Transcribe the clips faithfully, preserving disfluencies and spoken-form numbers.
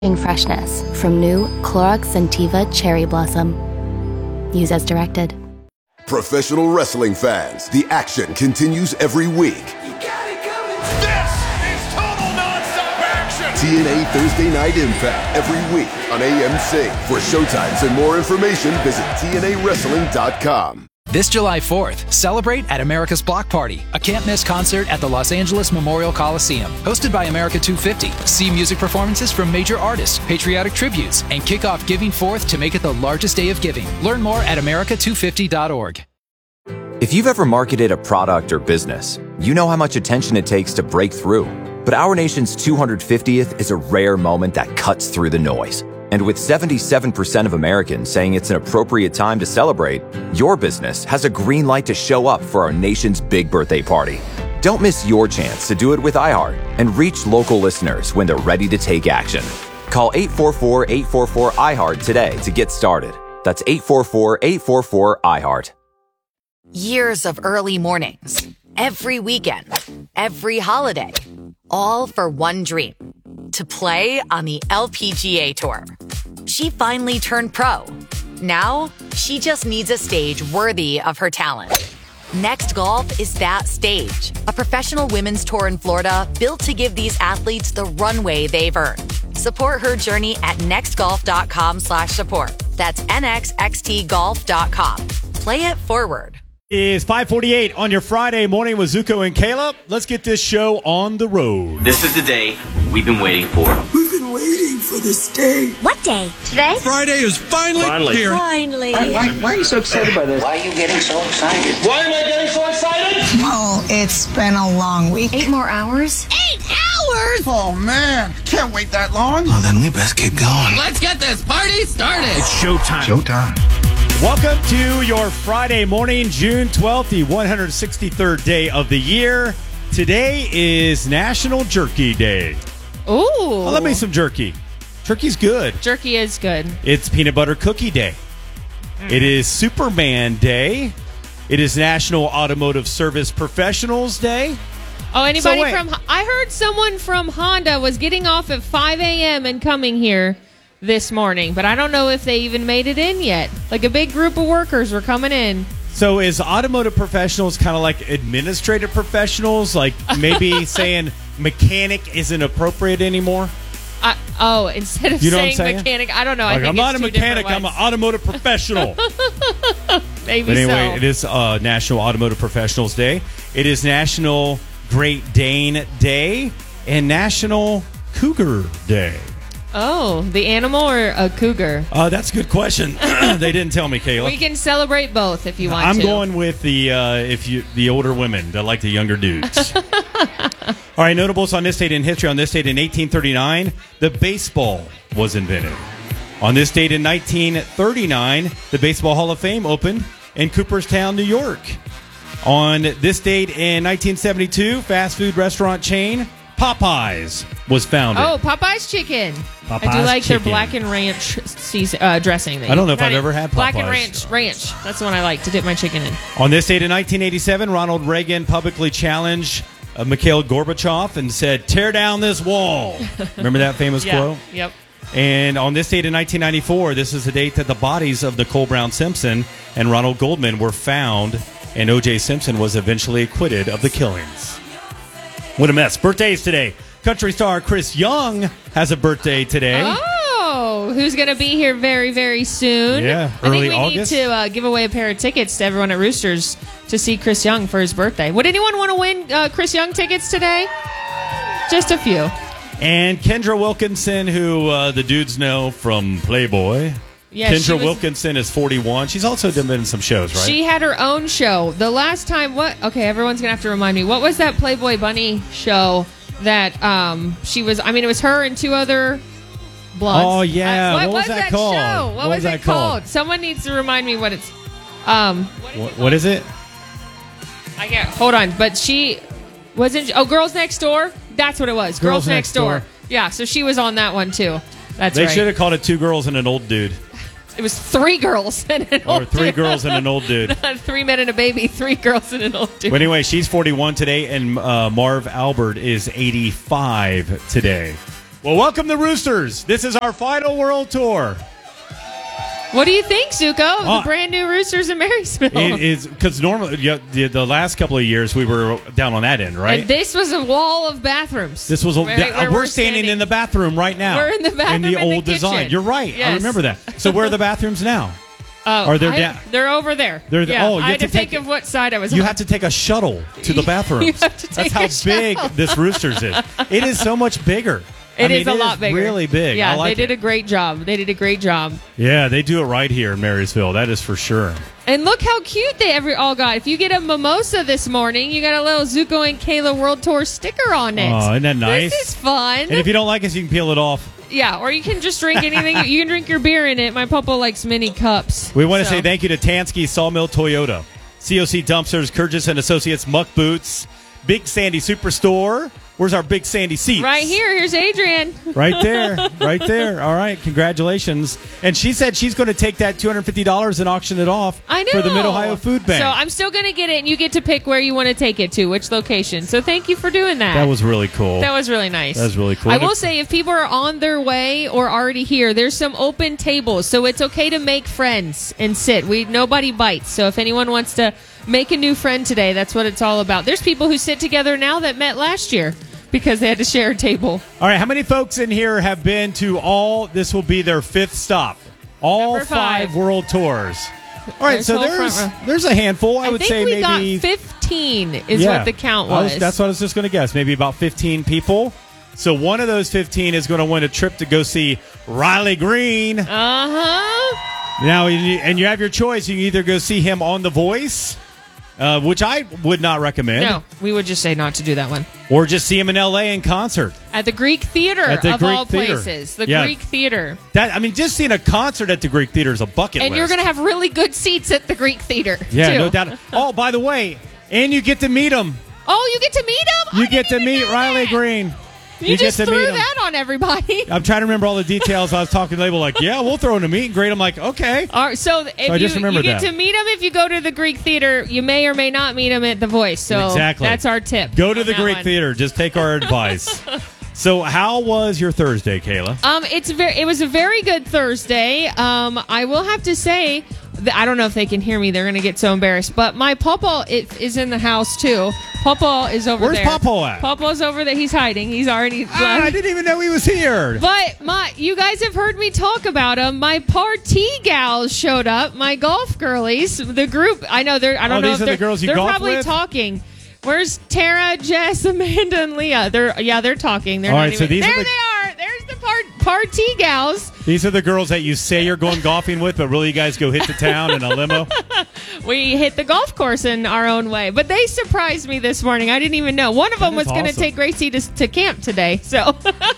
Freshness from new Clorox Scentiva Cherry Blossom. Use as directed. Professional wrestling fans, the action continues every week. You got it coming. This is total nonstop action. T N A Thursday Night Impact every week on A M C. For showtimes and more information, visit T N A wrestling dot com. This July fourth, celebrate at America's Block Party, a can't-miss concert at the Los Angeles Memorial Coliseum. Hosted by America two fifty. See music performances from major artists, patriotic tributes, and kick off Giving Fourth to make it the largest day of giving. Learn more at America two fifty dot org. If you've ever marketed a product or business, you know how much attention it takes to break through. But our nation's two hundred fiftieth is a rare moment that cuts through the noise. And with seventy-seven percent of Americans saying it's an appropriate time to celebrate, your business has a green light to show up for our nation's big birthday party. Don't miss your chance to do it with iHeart and reach local listeners when they're ready to take action. Call eight four four, eight four four, I HEART today to get started. That's eight four four, eight four four, I HEART. Years of early mornings, every weekend, every holiday, all for one dream. To play on the L P G A Tour. She finally turned pro. Now, she just needs a stage worthy of her talent. Next Golf is that stage. A professional women's tour in Florida built to give these athletes the runway they've earned. Support her journey at nextgolf.com slash support. That's N X X T golf dot com. Play it forward. Is five forty-eight on your Friday morning with Zuko and Caleb. Let's get this show on the road. This is the day we've been waiting for. We've been waiting for this day. What day? Today? Friday is finally, finally. here. Finally. Why, why, why are you so excited by this? Why are you getting so excited? Why am I getting so excited? Well, it's been a long week. Eight more hours? Eight hours? Oh, man. Can't wait that long. Well, then we best keep going. Let's get this party started. It's showtime. Showtime. Welcome to your Friday morning, June twelfth, the one hundred sixty-third day of the year. Today is National Jerky Day. Ooh. Oh, let me some jerky. Jerky's good. Jerky is good. It's Peanut Butter Cookie Day. Mm. It is Superman Day. It is National Automotive Service Professionals Day. Oh, anybody so from... I heard someone from Honda was getting off at five a.m. and coming here this morning, but I don't know if they even made it in yet. Like a big group of workers were coming in. So is automotive professionals kind of like administrative professionals? Like maybe saying mechanic isn't appropriate anymore? I, oh, instead of you know saying, saying mechanic, I don't know. Like, I think I'm not it's a two mechanic, I'm different an automotive professional. Maybe but anyway, so. It is uh, National Automotive Professionals Day. It is National Great Dane Day and National Cougar Day. Oh, the animal or a cougar? Uh, that's a good question. They didn't tell me, Kayla. We can celebrate both if you want I'm to. I'm going with the uh, if you the older women that like the younger dudes. All right, notables on this date in history. On this date in eighteen thirty-nine, the baseball was invented. On this date in nineteen thirty-nine, the Baseball Hall of Fame opened in Cooperstown, New York. On this date in nineteen seventy-two, fast food restaurant chain Popeyes was founded. Oh, Popeyes chicken. Popeyes I do like chicken. their black and ranch season, uh, dressing. I don't know if I've it. ever had Popeyes. Black and ranch. Ranch. That's the one I like to dip my chicken in. On this date in nineteen eighty-seven, Ronald Reagan publicly challenged uh, Mikhail Gorbachev and said, "Tear down this wall." Remember that famous yeah. quote? Yep. And on this date in nineteen ninety-four, this is the date that the bodies of Nicole Brown Simpson and Ronald Goldman were found, and O J Simpson was eventually acquitted of the killings. What a mess. Birthdays today. Country star Chris Young has a birthday today. Oh, who's going to be here very, very soon. Yeah, I early think we August. need to uh, give away a pair of tickets to everyone at Roosters to see Chris Young for his birthday. Would anyone want to win uh, Chris Young tickets today? Just a few. And Kendra Wilkinson, who uh, the dudes know from Playboy. Yeah, Kendra was, Wilkinson is forty-one. She's also been in some shows, right? She had her own show. The last time, what? Okay, everyone's going to have to remind me. What was that Playboy Bunny show that um, she was, I mean, it was her and two other blondes. Oh, yeah. Uh, what, what was, was that, that called? show? What, what was, was that it called? called? Someone needs to remind me what it's, um. What is, what, it, what is it? I can't, hold on. But she wasn't, oh, Girls Next Door? That's what it was. Girls, Girls Next, Next Door. Door. Yeah, so she was on that one, too. That's they right. should have called it Two Girls and an Old Dude. It was three girls and an old Or three dude. girls and an old dude. Three men and a baby, three girls and an old dude. But anyway, she's forty-one today, and uh, Marv Albert is eighty-five today. Well, welcome the Roosters. This is our final World Tour. What do you think, Zuko? Uh, the brand new Roosters in Marysville. It is because normally yeah, the, the last couple of years we were down on that end, right? And this was a wall of bathrooms. This was a, where, yeah, where we're, we're standing, standing in the bathroom right now. We're in the bathroom in the in the old design. kitchen. You're right. Yes. I remember that. So where are the bathrooms now? Oh, Are they I- down? They're over there. They're the- yeah, oh, you I have had to, to take think of what side I was You on. have to take a shuttle to the bathroom. You have to take That's a how big shuttle. this Roosters is. It is so much bigger. It I mean, is a it lot bigger. Really big. Yeah, I like they did it. a great job. They did a great job. Yeah, they do it right here in Marysville. That is for sure. And look how cute they every all got. If you get a mimosa this morning, you got a little Zuko and Kayla World Tour sticker on it. Oh, isn't that nice? This is fun. And if you don't like us, you can peel it off. Yeah, or you can just drink anything. You can drink your beer in it. My papa likes mini cups. We want to So- say thank you to Tansky Sawmill Toyota, C O C Dumpsters, Kurgis and Associates, Muck Boots, Big Sandy Superstore. Where's our Big Sandy seats? Right here. Here's Adrian. Right there. Right there. All right. Congratulations. And she said she's going to take that two hundred fifty dollars and auction it off I know. for the Mid-Ohio Food Bank. So I'm still going to get it, and you get to pick where you want to take it to, which location. So thank you for doing that. That was really cool. That was really nice. That was really cool. I will say, if people are on their way or already here, there's some open tables, so it's okay to make friends and sit. We nobody bites. So if anyone wants to make a new friend today, that's what it's all about. There's people who sit together now that met last year because they had to share a table. All right. How many folks in here have been to all, this will be their fifth stop, all Number five. five. world tours? All right. There's so whole there's front row. there's a handful. I, I would think say we maybe got fifteen is Yeah. what the count I was. That's what I was just going to guess. Maybe about fifteen people. So one of those fifteen is going to win a trip to go see Riley Green. Uh-huh. Now, you- and you have your choice. You can either go see him on The Voice, uh, which I would not recommend, No, we would just say not to do that one. or just see him in L A in concert. At the Greek Theater, At the of Greek all Theater. places. The Yeah. Greek Theater. That I mean, just seeing a concert at the Greek Theater is a bucket And list. you're going to have really good seats at the Greek Theater, yeah, too. no doubt. Oh, by the way, and you get to meet him. Oh, you get to meet him? You I get to didn't even meet know Riley that. Green. You, get just to threw meet him. that on everybody. I'm trying to remember all the details. I was talking to Label like, yeah, we'll throw in a meet and greet. I'm like, okay. All right, so if I you, just you remembered get that. to meet him if you go to the Greek Theater, you may or may not meet him at The Voice. So Exactly. that's our tip. Go to on the that Greek one. Theater. Just take our advice. So, how was your Thursday, Kayla? Um, it's very. It was a very good Thursday. Um, I will have to say, that I don't know if they can hear me. They're going to get so embarrassed. But my pawpaw it, is in the house too. Pawpaw is over Where's there. Pawpaw at? Pawpaw's over there. He's hiding. He's already. Ah, I didn't even know he was here. But my, you guys have heard me talk about them. My party gals showed up. My golf girlies, the group. I know they're. I don't Oh, know these if are they're. the girls you they're golf probably with? talking. Where's Tara, Jess, Amanda, and Leah? They're yeah, they're talking. They're All not right, so even, these are there the- they are. There's the part party gals. These are the girls that you say you're going golfing with, but really you guys go hit the town in a limo. We hit the golf course in our own way, but they surprised me this morning. I didn't even know. One of them That is was going to awesome. take Gracie to, to camp today. So,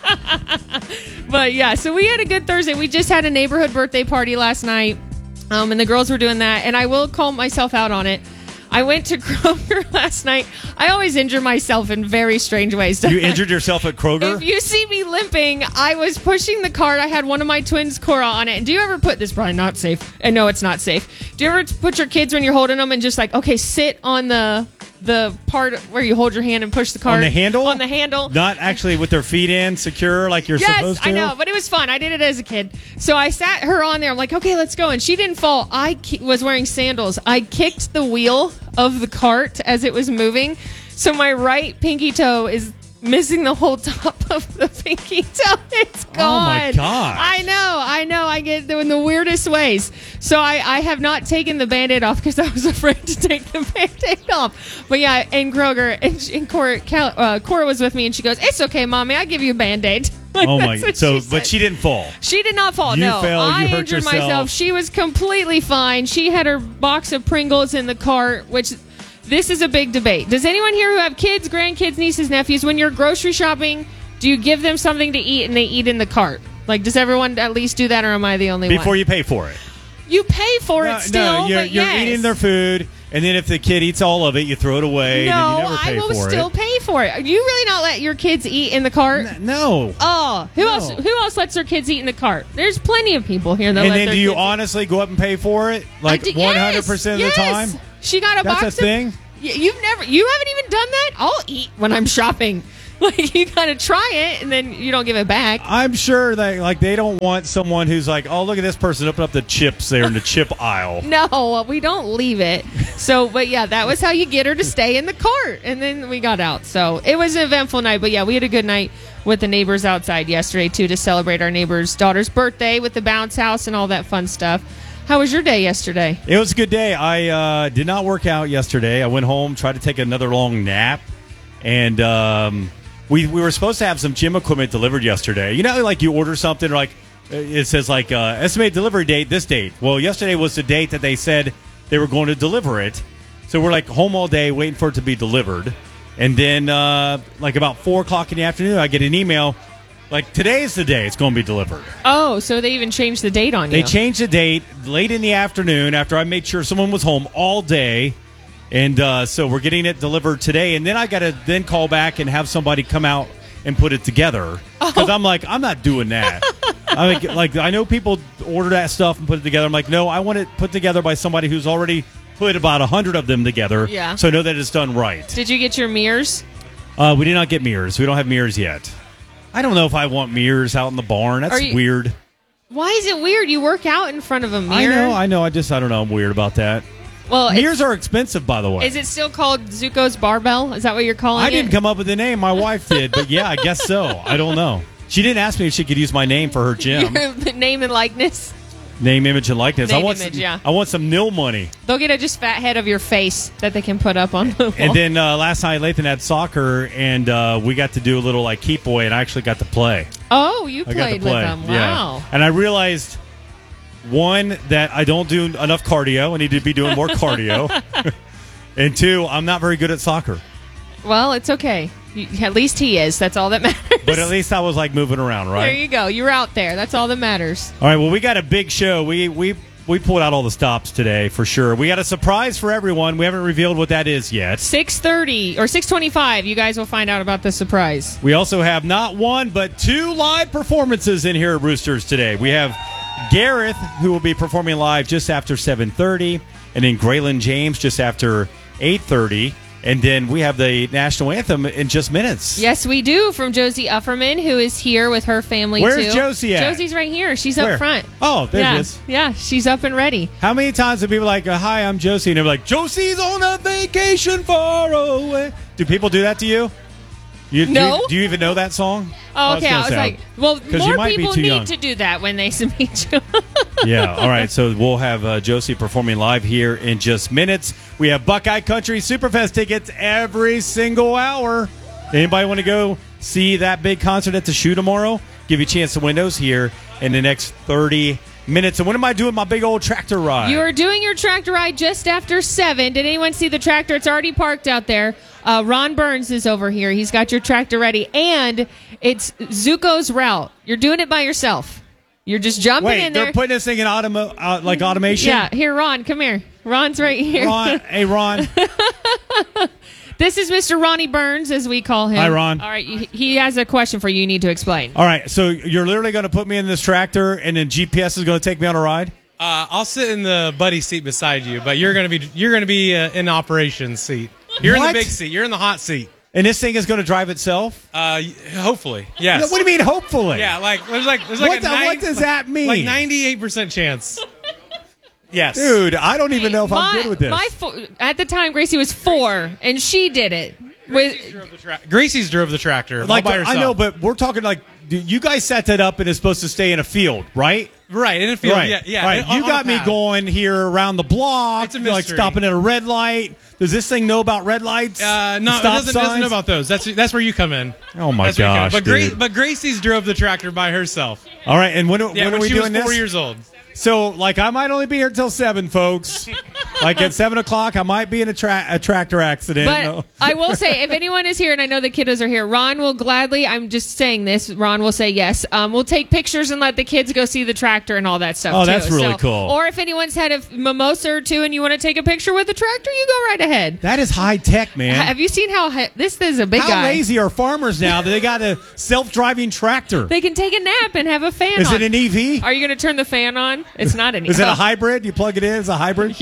but yeah, so we had a good Thursday. We just had a neighborhood birthday party last night, um, and the girls were doing that. And I will call myself out on it. I went to Kroger last night. I always injure myself in very strange ways. You injured yourself at Kroger? If you see me limping, I was pushing the cart. I had one of my twins' Cora on it. And do you ever put this? Probably not safe. I know it's not safe. Do you ever put your kids when you're holding them and just like, okay, sit on the the part where you hold your hand and push the cart On the handle? On the handle. Not actually with their feet in, secure like you're Yes, supposed to? I know, but it was fun. I did it as a kid. So I sat her on there. I'm like, okay, let's go. And she didn't fall. I ki- was wearing sandals. I kicked the wheel of the cart as it was moving. So my right pinky toe is missing the whole top of the pinky toe. It's gone. Oh, my gosh. I know. I know. I get in the weirdest ways. So I, I have not taken the Band-Aid off because I was afraid to take the Band-Aid off. But yeah, and Kroger, and, and Cora, Cal, uh, Cora was with me, and she goes, it's okay, Mommy. I'll give you a Band-Aid. Like, Oh, my. that's what So, she but said. she didn't fall. She did not fall. You no, fell, you I hurt injured yourself. myself. She was completely fine. She had her box of Pringles in the cart, which this is a big debate. Does anyone here who have kids, grandkids, nieces, nephews, when you're grocery shopping, do you give them something to eat and they eat in the cart? Like, does everyone at least do that, or am I the only one? Before you pay for it. You pay for No, it still, no, you're, but you're yes. eating their food, and then if the kid eats all of it, you throw it away, No, and then you never pay I will for still it. pay for it. You really not let your kids eat in the cart? No. Oh, who No. else? Who else lets their kids eat in the cart? There's plenty of people here that And let then their do you kids honestly go up and pay for it? Like I did- one hundred percent yes, of the yes. time? She got a That's box a of- thing? Y- You've never, you haven't even done that? I'll eat when I'm shopping. Like, you gotta try it, and then you don't give it back. I'm sure that like they don't want someone who's like, oh, look at this person open up the chips there in the chip aisle. No, we don't leave it. So, but yeah, that was how you get her to stay in the cart, and then we got out. So it was an eventful night, but yeah, we had a good night with the neighbors outside yesterday too, to celebrate our neighbor's daughter's birthday with the bounce house and all that fun stuff. How was your day yesterday? It was a good day. I uh, did not work out yesterday. I went home, tried to take another long nap, and um, we we were supposed to have some gym equipment delivered yesterday. You know, like you order something, like it says like uh, estimated delivery date this date. Well, yesterday was the date that they said they were going to deliver it. So we're like home all day waiting for it to be delivered, and then uh, like about four o'clock in the afternoon, I get an email. Like, today's the day it's going to be delivered. Oh, so they even changed the date on you. They changed the date late in the afternoon after I made sure someone was home all day. And uh, so we're getting it delivered today. And then I got to then call back and have somebody come out and put it together. Because oh. I'm like, I'm not doing that. I mean, like, I know people order that stuff and put it together. I'm like, no, I want it put together by somebody who's already put about a hundred of them together. Yeah. So I know that it's done right. Did you get your mirrors? Uh, we did not get mirrors. We don't have mirrors yet. I don't know if I want mirrors out in the barn. That's you, weird. Why is it weird? You work out in front of a mirror. I know, I know. I just, I don't know. I'm weird about that. Well, mirrors are expensive, by the way. Is it still called Zuko's Barbell? Is that what you're calling it? I didn't come up with the name. My wife did, but yeah, I guess so. I don't know. She didn't ask me if she could use my name for her gym. Your name and likeness? Name, image, and likeness. Name, I want image, some, yeah. I want some nil money. They'll get a just fat head of your face that they can put up on the wall. And then uh, last night, Lathan had soccer, and uh, we got to do a little like keep boy, and I actually got to play. Oh, you I played play. with them. Wow. Yeah. And I realized, one, that I don't do enough cardio. I need to be doing more cardio. And two, I'm not very good at soccer. Well, it's okay. You, at least he is. That's all that matters. But at least I was like moving around, right? There you go. You're out there. That's all that matters. All right. Well, we got a big show. We we we pulled out all the stops today for sure. We got a surprise for everyone. We haven't revealed what that is yet. six thirty or six twenty-five. You guys will find out about the surprise. We also have not one but two live performances in here at Roosters today. We have Gareth, who will be performing live just after seven thirty, and then Graylin James just after eight thirty. And then we have the national anthem in just minutes. Yes, we do, from Josie Ufferman, who is here with her family, Where's too. Josie at? Josie's right here. She's Where? up front. Oh, there yeah. she is. Yeah, she's up and ready. How many times have people like, hi, I'm Josie, and they're like, Josie's on a vacation far away. Do people do that to you? You, no. Do you, do you even know that song? Oh, okay. I was, I was like, well, more people need young. to do that when they meet you. Yeah. All right. So we'll have uh, Josie performing live here in just minutes. We have Buckeye Country Superfest tickets every single hour. Anybody want to go see that big concert at the Shoe tomorrow? Give you a chance to win those here in the next thirty minutes. And when am I doing my big old tractor ride? You are doing your tractor ride just after seven. Did anyone see the tractor? It's already parked out there. Uh, Ron Burns is over here. He's got your tractor ready. And it's Zuko's route. You're doing it by yourself. You're just jumping Wait, in there. they're putting this thing in automo- uh, like automation? Yeah. Here, Ron, come here. Ron's right here. Ron, hey, Ron. This is Mister Ronnie Burns, as we call him. Hi, Ron. All right, he has a question for you you need to explain. All right, so you're literally going to put me in this tractor, and then G P S is going to take me on a ride? Uh, I'll sit in the buddy seat beside you, but you're going to be you're going to be uh, in the operations seat. You're What? in the big seat. You're in the hot seat. And this thing is going to drive itself? Uh, hopefully, yes. What do you mean, hopefully? Yeah, like there's like there's like What a the- nine, what does that mean? Like ninety-eight percent chance. Yes, Dude, I don't even know if my, I'm good with this. My fo- at the time, Gracie was four, and she did it. With, Gracie's drove the tractor like, all by herself. I know, but we're talking like, dude, you guys set that up and it's supposed to stay in a field, right? Right, in a field, Right. yeah. yeah Right. on- You on got a me path. going here around the block. It's a like mystery. stopping at a red light. Does this thing know about red lights? Uh, no, it Stop doesn't, doesn't signs? know about those. That's that's where you come in. Oh, my That's where you come in. gosh, But, Gra- dude. but Gracie's drove the tractor by herself. All right, and when, Yeah, when are when we she doing was four this? years old. So, like, I might only be here till seven, folks. Like, at seven o'clock, I might be in a, tra- a tractor accident. but No. I will say, if anyone is here, and I know the kiddos are here, Ron will gladly, I'm just saying this, Ron will say yes. Um, we'll take pictures and let the kids go see the tractor and all that stuff, Oh, too. that's really So- cool. Or if anyone's had a mimosa or two and you want to take a picture with the tractor, you go right ahead. That is high tech, man. Have you seen how, hi- this is a big How guy. lazy are farmers now that they got a self-driving tractor? They can take a nap and have a fan Is on. it an E V? Are you going to turn the fan on? It's not an E V. Is it a hybrid? You plug it in as a hybrid? You're talking to,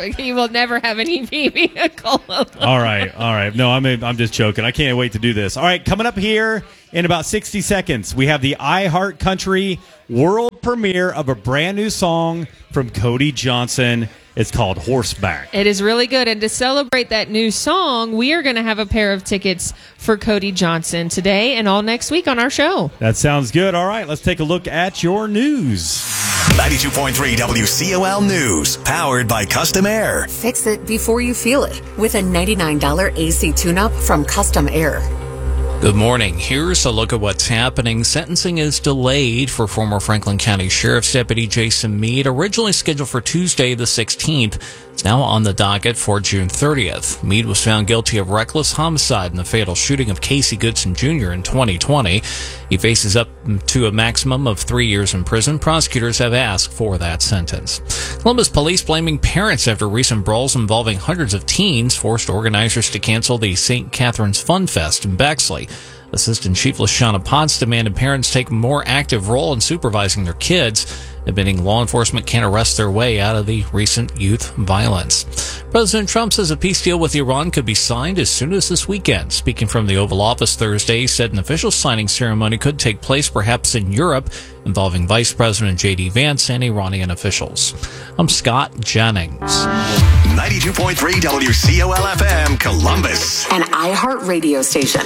he will never have an E V vehicle. All right, all right. No, I'm I'm just joking. I can't wait to do this. All right, coming up here in about sixty seconds, we have the iHeart Country world premiere of a brand new song from Cody Johnson. It's called Horseback. It is really good. And to celebrate that new song, we are going to have a pair of tickets for Cody Johnson today and all next week on our show. That sounds good. All right, let's take a look at your news. ninety-two point three W C O L News, powered by Custom Air. Fix it before you feel it with a ninety-nine dollars A C tune-up from Custom Air. Good morning. Here's a look at what's happening. Sentencing is delayed for former Franklin County Sheriff's Deputy Jason Meade, originally scheduled for Tuesday the sixteenth. It's now on the docket for June thirtieth. Meade was found guilty of reckless homicide in the fatal shooting of Casey Goodson Junior in twenty twenty. He faces up to a maximum of three years in prison. Prosecutors have asked for that sentence. Columbus police blaming parents after recent brawls involving hundreds of teens forced organizers to cancel the Saint Catherine's Fun Fest in Bexley. Assistant Chief LaShawna Potts demanded parents take a more active role in supervising their kids, admitting law enforcement can't arrest their way out of the recent youth violence. President Trump says a peace deal with Iran could be signed as soon as this weekend. Speaking from the Oval Office Thursday, he said an official signing ceremony could take place perhaps in Europe, involving Vice President J D Vance and Iranian officials. I'm Scott Jennings. ninety-two point three W C O L F M, Columbus. An iHeart radio station.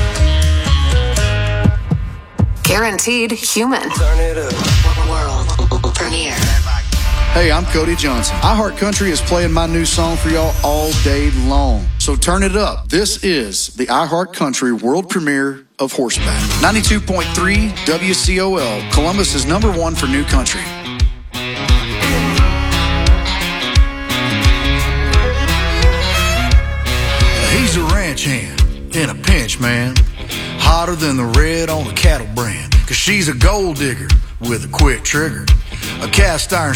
Guaranteed human. Turn it up. World premiere. Hey, I'm Cody Johnson. iHeart Country is playing my new song for y'all all day long. So turn it up. This is the iHeart Country world premiere of Horseback. ninety-two point three W C O L, Columbus is number one for new country. He's a ranch hand in a pinch, man. Hotter than the red on a cattle brand. Cause she's a gold digger with a quick trigger. A cast iron